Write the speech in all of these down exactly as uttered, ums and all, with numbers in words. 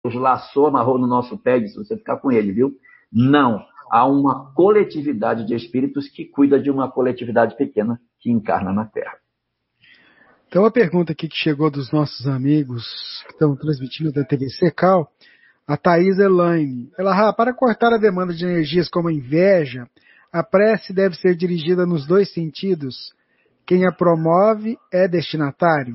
laçou, amarrou no nosso pé e disse, você ficar com ele, viu? Não. Há uma coletividade de espíritos que cuida de uma coletividade pequena que encarna na Terra. Então, uma pergunta aqui que chegou dos nossos amigos que estão transmitindo da T V Secal, a Thaís Elaine. Ela, ah, para cortar a demanda de energias como a inveja, a prece deve ser dirigida nos dois sentidos. Quem a promove é destinatário?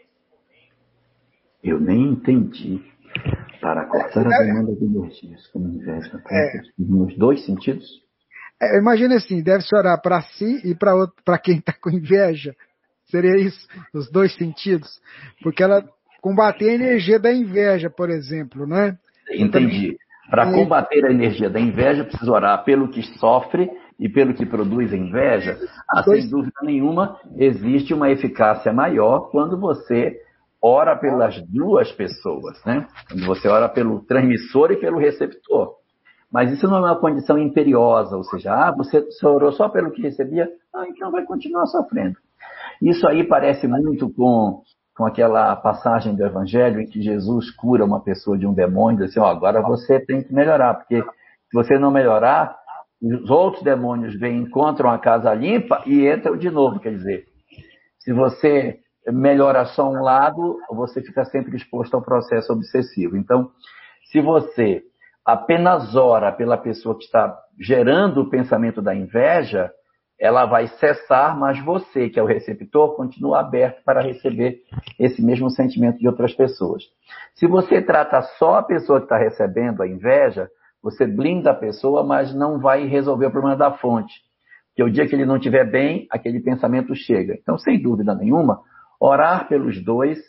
Eu nem entendi. Para cortar a demanda de energias como inveja, a prece é. nos dois sentidos? É, imagina assim, deve-se orar para si e para quem está com inveja. Seria isso, os dois sentidos? Porque ela combater a energia da inveja, por exemplo, né? Entendi. Para combater a energia da inveja, precisa orar pelo que sofre e pelo que produz a inveja. Ah, sem dúvida nenhuma, existe uma eficácia maior quando você ora pelas duas pessoas, né? Quando você ora pelo transmissor e pelo receptor. Mas isso não é uma condição imperiosa, ou seja, ah, você orou só pelo que recebia, ah, então vai continuar sofrendo. Isso aí parece muito com, com aquela passagem do Evangelho em que Jesus cura uma pessoa de um demônio e diz assim, ó, agora você tem que melhorar, porque se você não melhorar, os outros demônios vêm, encontram a casa limpa e entram de novo. Quer dizer, se você melhora só um lado, você fica sempre exposto ao processo obsessivo. Então, se você apenas ora pela pessoa que está gerando o pensamento da inveja, ela vai cessar, mas você, que é o receptor, continua aberto para receber esse mesmo sentimento de outras pessoas. Se você trata só a pessoa que está recebendo a inveja, você blinda a pessoa, mas não vai resolver o problema da fonte. Porque o dia que ele não estiver bem, aquele pensamento chega. Então, sem dúvida nenhuma, orar pelos dois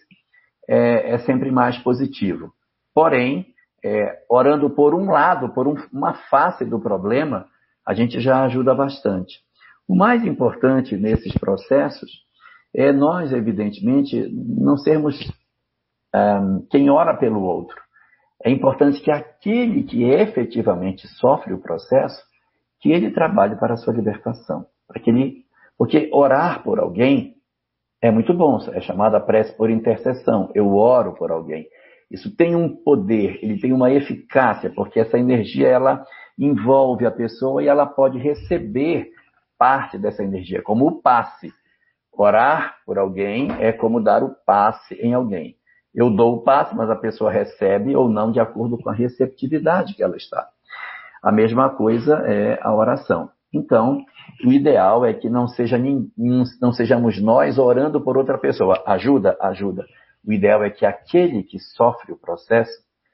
é, é sempre mais positivo. Porém, é, orando por um lado, por um, uma face do problema, a gente já ajuda bastante. O mais importante nesses processos é nós, evidentemente, não sermos um, quem ora pelo outro. É importante que aquele que efetivamente sofre o processo, que ele trabalhe para a sua libertação. Para que ele, porque orar por alguém é muito bom, é chamada prece por intercessão. Eu oro por alguém. Isso tem um poder, ele tem uma eficácia, porque essa energia ela envolve a pessoa e ela pode receber parte dessa energia, como o passe. Orar por alguém é como dar o passe em alguém. Eu dou o passe, mas a pessoa recebe ou não de acordo com a receptividade que ela está. A mesma coisa é a oração. Então, o ideal é que não, seja, não sejamos nós orando por outra pessoa. Ajuda? Ajuda. O ideal é que aquele que sofre o processo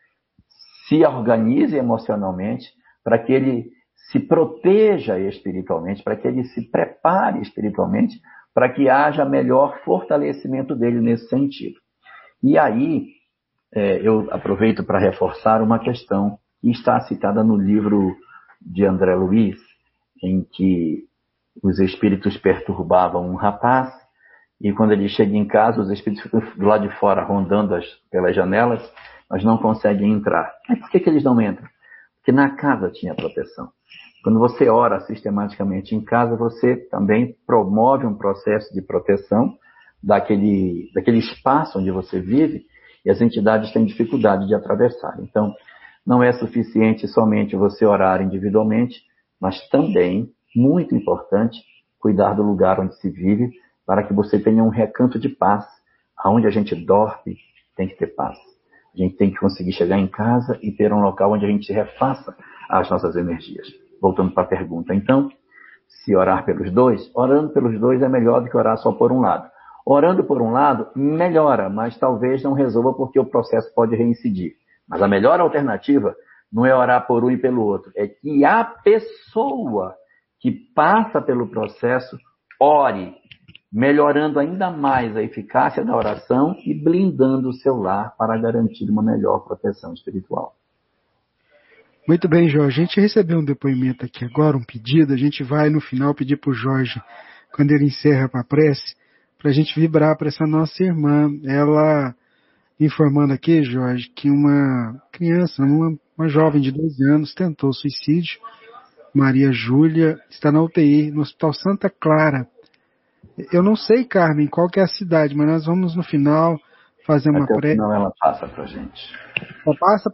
se organize emocionalmente para que ele se proteja espiritualmente, para que ele se prepare espiritualmente, para que haja melhor fortalecimento dele nesse sentido. E aí, é, eu aproveito para reforçar uma questão que está citada no livro de André Luiz, em que os espíritos perturbavam um rapaz, e quando ele chega em casa, os espíritos ficam do lado de fora, rondando as, pelas janelas, mas não conseguem entrar. Mas por que, que eles não entram? Porque na casa tinha proteção. Quando você ora sistematicamente em casa, você também promove um processo de proteção daquele, daquele espaço onde você vive, e as entidades têm dificuldade de atravessar. Então, não é suficiente somente você orar individualmente, mas também, muito importante, cuidar do lugar onde se vive, para que você tenha um recanto de paz. Aonde a gente dorme, tem que ter paz. A gente tem que conseguir chegar em casa e ter um local onde a gente refaça as nossas energias. Voltando para a pergunta, então, se orar pelos dois, orando pelos dois é melhor do que orar só por um lado. Orando por um lado, melhora, mas talvez não resolva porque o processo pode reincidir. Mas a melhor alternativa não é orar por um e pelo outro, é que a pessoa que passa pelo processo ore, melhorando ainda mais a eficácia da oração e blindando o seu lar para garantir uma melhor proteção espiritual. Muito bem, Jorge. A gente recebeu um depoimento aqui agora, um pedido. A gente vai, no final, pedir para o Jorge, quando ele encerra para a prece, para a gente vibrar para essa nossa irmã. Ela informando aqui, Jorge, que uma criança, uma, uma jovem de doze anos, tentou suicídio. Maria Júlia está na U T I, no Hospital Santa Clara. Eu não sei, Carmen, qual que é a cidade, mas nós vamos, no final, fazer uma Até prece. Não, ela passa para gente. Ela passa